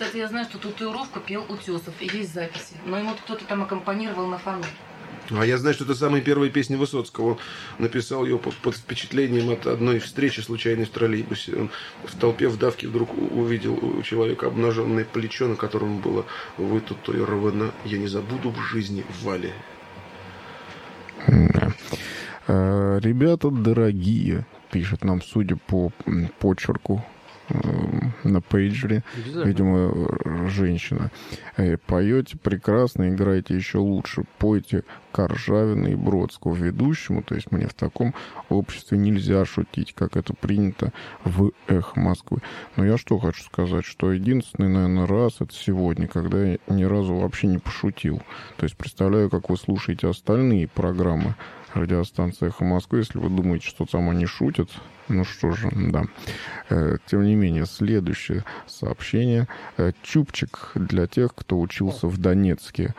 кстати, я знаю, что татуировку пел Утесов, и есть записи. Но ему кто-то там аккомпанировал на фоне. А я знаю, что это самые первые песни Высоцкого. Он написал ее под впечатлением от одной встречи случайной в троллейбусе. Он в толпе в давке вдруг увидел у человека обнаженное плечо, на котором было вытатуировано «Я не забуду в жизни Вали». Ребята дорогие, пишет нам, судя по почерку на пейджере, видимо, женщина. Поете прекрасно, играете еще лучше. Пойте Коржавина и Бродского ведущему. То есть мне в таком обществе нельзя шутить, как это принято в «Эхо Москвы». Но я что хочу сказать, что единственный, наверное, раз это сегодня, когда я ни разу вообще не пошутил. То есть представляю, как вы слушаете остальные программы радиостанции «Эхо Москвы». Если вы думаете, что там они шутят, ну что же, да. Тем не менее, следующее сообщение. Чупчик для тех, кто учился в Донецке.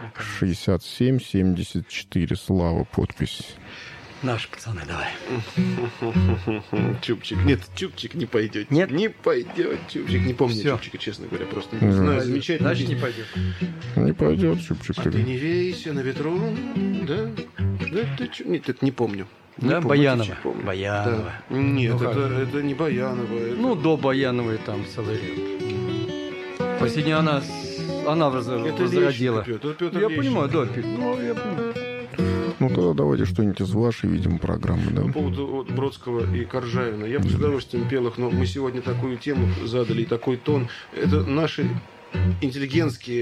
67-74. Слава, подпись. Наши пацаны, давай. Чупчик. Нет, Чупчик не пойдет. Нет? Не пойдет. Чупчик. Не помню Всё. Чупчика, честно говоря. Просто не знаю. Замечательно. Значит, не пойдет. Не пойдет, Чупчик. А ты не вейся на ветру, да? Нет, это не помню. Не Да, помню, Баянова. Чупчик помню. Баянова. Да. Нет, Ну, это не Баянова. Это... Ну, до Баяновой там целый ряд. Последняя она возродила. Это Петр Я Лещенко. понимаю, да, ну, я понимаю. Ну, тогда давайте что-нибудь из вашей, видимо, программы, да? По поводу вот Бродского и Коржавина. Я бы с удовольствием пел их, но мы сегодня такую тему задали и такой тон. Это наши интеллигентские